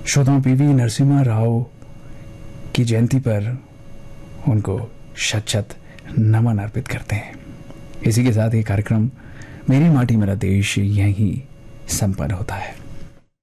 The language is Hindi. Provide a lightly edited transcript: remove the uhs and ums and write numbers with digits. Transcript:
श्रोताओं, पीवी नरसिम्हा राव की जयंती पर उनको शत शत नमन अर्पित करते हैं। इसी के साथ ये कार्यक्रम मेरी माटी मेरा देश यहीं संपन्न होता है।